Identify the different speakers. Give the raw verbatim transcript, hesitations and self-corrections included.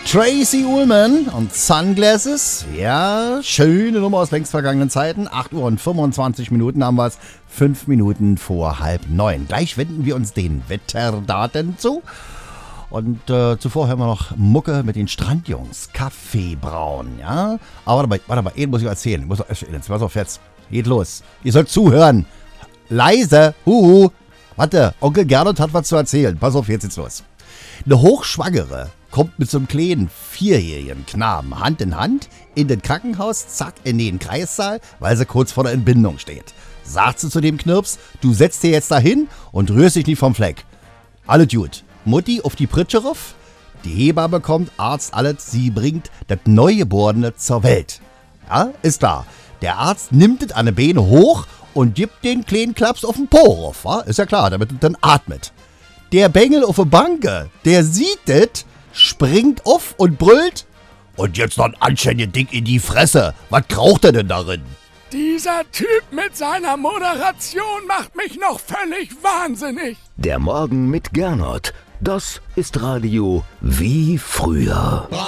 Speaker 1: Tracy Ullman und Sunglasses. Ja, schöne Nummer aus längst vergangenen Zeiten. acht Uhr und fünfundzwanzig Minuten haben wir es. Fünf Minuten vor halb neun. Gleich wenden wir uns den Wetterdaten zu. Und äh, zuvor hören wir noch Mucke mit den Strandjungs. Kaffee brauen, ja. Aber warte mal, warte mal, eben muss ich erzählen. Ich muss noch erzählen. Pass auf jetzt. Geht los. Ihr sollt zuhören. Leise. Huhu. Warte, Onkel Gernot hat was zu erzählen. Pass auf, jetzt geht's los. Eine Hochschwangere kommt mit so einem kleinen vierjährigen Knaben Hand in Hand in den Krankenhaus, zack, in den Kreissaal, weil sie kurz vor der Entbindung steht. Sagt sie zu dem Knirps, du setzt dir jetzt dahin und rührst dich nicht vom Fleck. Alle gut. Mutti auf die Pritsche rauf, die Hebamme kommt, Arzt alles, sie bringt das Neugeborene zur Welt. Ja, ist klar. Der Arzt nimmt es an die Beine hoch und gibt den kleinen Klaps auf den Po rauf. Ja? Ist ja klar, damit es dann atmet. Der Bengel auf der Banke, der sieht das, springt auf und brüllt. Und jetzt noch ein anständiges Ding in die Fresse. Was kraucht er denn darin?
Speaker 2: Dieser Typ mit seiner Moderation macht mich noch völlig wahnsinnig.
Speaker 3: Der Morgen mit Gernot. Das ist Radio wie früher.